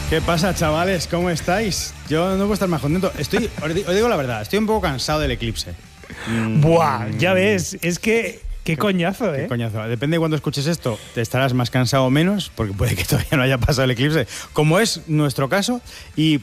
¿Qué pasa, chavales? ¿Cómo estáis? Yo no puedo estar más contento. Os digo la verdad, estoy un poco cansado del eclipse. Buah, ya ves, es que... Qué coñazo, ¿eh? Qué coñazo. Depende de cuándo escuches esto, te estarás más cansado o menos, porque puede que todavía no haya pasado el eclipse, como es nuestro caso. Y